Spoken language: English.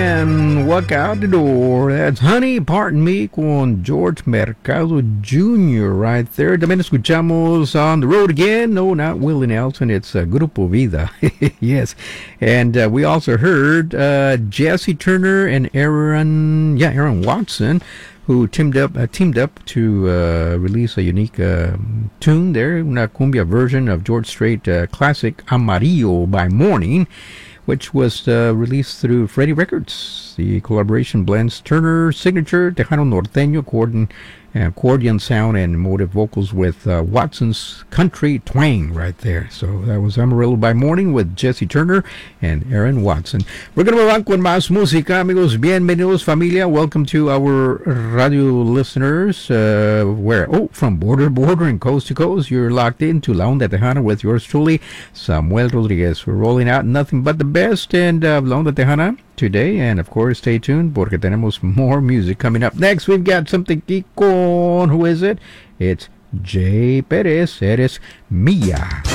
And walk out the door. That's Honey, Pardon Me con George Mercado Jr. right there. También escuchamos On the Road Again. No, not Willie Nelson. It's Grupo Vida. Yes. And we also heard Jesse Turner and Aaron Watson, who teamed up to release a unique tune there, una cumbia version of George Strait classic Amarillo by Morning, which was released through Freddie Records. The collaboration blends Turner's signature Tejano Norteño accordion sound and emotive vocals with Watson's country twang right there. So that was Amarillo by Morning with Jesse Turner and Aaron Watson. We're going to move on con más música, amigos. Bienvenidos, familia. Welcome to our radio listeners. From border and coast to coast, you're locked into La Onda Tejana with yours truly, Samuel Rodriguez. We're rolling out nothing but the best and La Onda Tejana today, and of course stay tuned porque tenemos more music coming up. Next we've got something con, who is it? It's Jay Perez, Eres Mía.